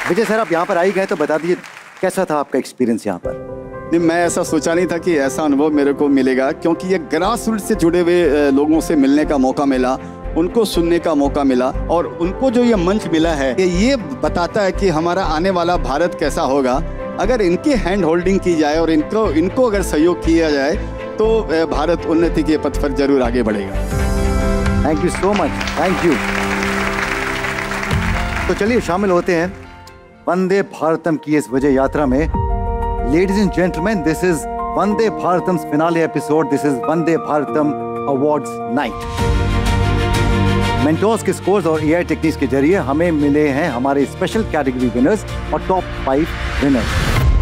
विजय sir, आप यहाँ पर आई गए तो बता दीजिए कैसा था आपका एक्सपीरियंस यहाँ पर? नहीं, मैं ऐसा सोचा नहीं था कि ऐसा अनुभव मेरे को मिलेगा, क्योंकि ये ग्रास रूट से जुड़े हुए लोगों से मिलने का मौका मिला, उनको सुनने का मौका मिला, और उनको जो ये मंच मिला है ये बताता है कि हमारा आने वाला भारत कैसा होगा अगर इनकी हैंड होल्डिंग की जाए और इनको अगर सहयोग किया जाए तो भारत उन्नति के पथ पर जरूर आगे बढ़ेगा। Thank you so much, thank you. तो चलिए शामिल होते हैं वंदे भारतम की इस विजय यात्रा में। Ladies and gentlemen, this is Vande Bharatam's finale episode. This is Vande Bharatam Awards night. Mentors के स्कोर्स और एआई टेक्निक्स के जरिए हमें मिले हैं हमारे स्पेशल कैटेगरी विनर्स और टॉप 5 विनर्स।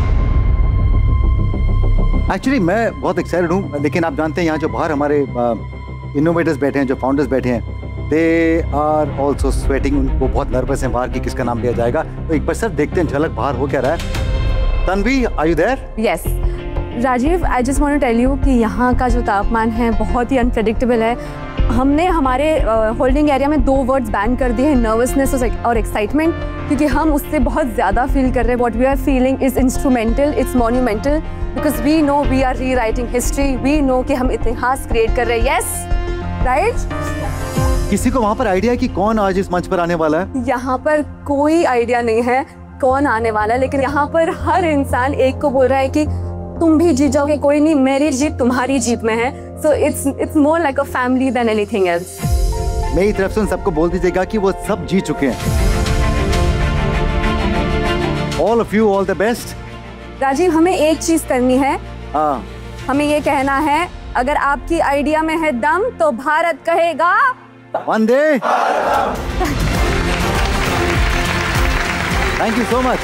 एक्चुअली मैं बहुत एक्साइटेड हूँ, लेकिन आप जानते हैं यहाँ जो बाहर हमारे इनोवेटर्स बैठे हैं, जो फाउंडर्स बैठे हैं, दे आर ऑल्सो स्वेटिंग। उनको बहुत नर्वस है बाहर की किसका नाम लिया जाएगा। तो एक बार सर देखते हैं झलक बाहर हो क्या रहा है। Tanvi, are you there? Yes Rajiv, I just want to tell you कि यहाँ का जो तापमान है बहुत ही अनप्रेडिक्टेबल है। हमने हमारे होल्डिंग एरिया में 2 वर्ड्स बैन कर दिए हैं, नर्वसनेस और एक्साइटमेंट, क्योंकि हम उससे बहुत ज़्यादा फील कर रहे हैं। What we are feeling is instrumental, it's monumental, because we know we are री राइटिंग हिस्ट्री, वी नो कि हम इतिहास क्रिएट कर रहे हैं। Yes right. किसी को वहाँ पर आइडिया है कि कौन आज इस मंच पर आने वाला है? यहाँ पर कोई आइडिया नहीं है कौन आने वाला है, लेकिन यहाँ पर हर इंसान एक को बोल रहा है कि तुम भी जीत जाओगे, कोई नहीं, मेरी जीत तुम्हारी जीत में है। So it's more like a family than anything else. मेरी तरफ से उन सबको बोल दीजिएगा कि वो सब जीत चुके हैं। All of you, all the best. Rajiv, हमें एक चीज करनी है। हाँ, हमें ये कहना है, अगर आपकी आइडिया में है दम तो भारत कहेगा वंदे। Thank you so much.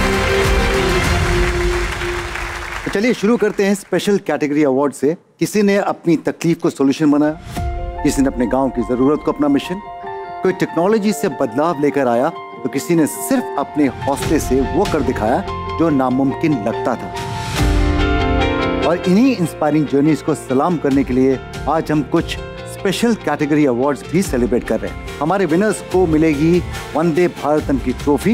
तो चलिए शुरू करते हैं स्पेशल कैटेगरी अवार्ड से। किसी ने अपनी तकलीफ को सॉल्यूशन बनाया, किसी ने अपने गांव की जरूरत को अपना मिशन, कोई टेक्नोलॉजी से बदलाव लेकर आया, तो किसी ने सिर्फ अपने हौसले से वो कर दिखाया जो नामुमकिन लगता था। और इन्हीं इंस्पायरिंग जर्नीज को सलाम करने के लिए आज हम कुछ स्पेशल कैटेगरी अवार्ड्स भी सेलिब्रेट कर रहे हैं। हमारे विनर्स को मिलेगी वंदे भारतम की ट्रॉफी